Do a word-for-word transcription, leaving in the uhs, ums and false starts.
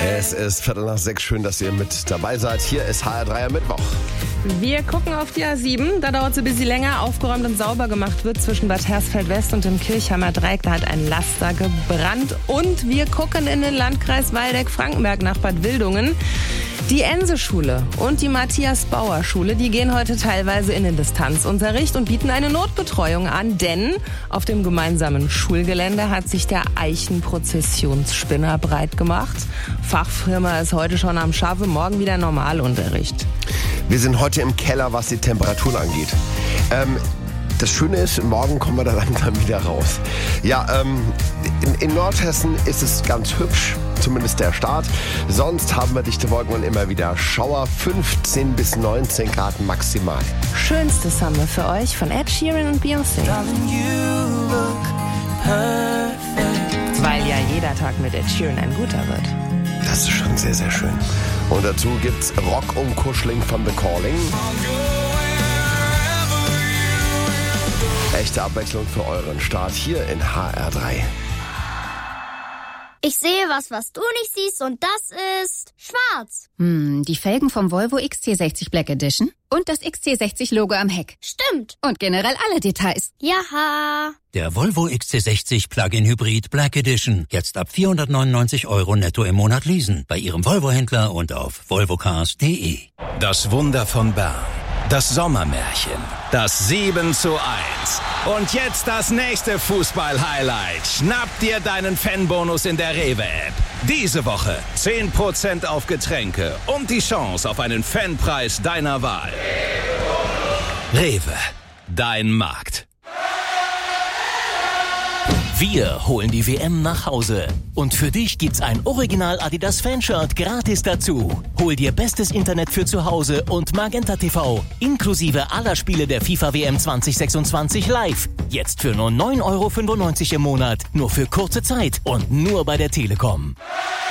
Es ist Viertel nach sechs. Schön, dass ihr mit dabei seid. Hier ist H R drei am Mittwoch. Wir gucken auf die A sieben. Da dauert es ein bisschen länger. Aufgeräumt und sauber gemacht wird zwischen Bad Hersfeld West und dem Kirchheimer Dreieck. Da hat ein Laster gebrannt. Und wir gucken in den Landkreis Waldeck-Frankenberg nach Bad Wildungen. Die Ense-Schule und die Matthias-Bauer-Schule, die gehen heute teilweise in den Distanzunterricht und bieten eine Notbetreuung an, denn auf dem gemeinsamen Schulgelände hat sich der Eichenprozessionsspinner breit gemacht. Fachfirma ist heute schon am Schafe, morgen wieder Normalunterricht. Wir sind heute im Keller, was die Temperaturen angeht. Ähm, das Schöne ist, morgen kommen wir da langsam wieder raus. Ja, ähm, in, in Nordhessen ist es ganz hübsch. Zumindest der Start. Sonst haben wir dichte Wolken und immer wieder Schauer. fünfzehn bis neunzehn Grad maximal. Schönstes haben wir für euch von Ed Sheeran und Beyoncé. Weil ja jeder Tag mit Ed Sheeran ein guter wird. Das ist schon sehr, sehr schön. Und dazu gibt's Rock und Kuschling von The Calling. Echte Abwechslung für euren Start hier in H R drei. Ich sehe was, was du nicht siehst, und das ist schwarz. Hm, die Felgen vom Volvo X C sechzig Black Edition und das X C sechzig Logo am Heck. Stimmt. Und generell alle Details. Jaha. Der Volvo X C sechzig Plug-in Hybrid Black Edition. Jetzt ab vierhundertneunundneunzig Euro netto im Monat leasen. Bei Ihrem Volvo-Händler und auf volvocars punkt de. Das Wunder von Bern. Das Sommermärchen. Das sieben zu eins. Und jetzt das nächste Fußball-Highlight. Schnapp dir deinen Fanbonus in der Rewe-App. Diese Woche zehn Prozent auf Getränke und die Chance auf einen Fanpreis deiner Wahl. Rewe, dein Markt. Wir holen die W M nach Hause. Und für dich gibt's ein Original Adidas Fanshirt gratis dazu. Hol dir bestes Internet für zu Hause und Magenta T V. Inklusive aller Spiele der FIFA W M zwanzig sechsundzwanzig live. Jetzt für nur neun Euro fünfundneunzig im Monat. Nur für kurze Zeit und nur bei der Telekom.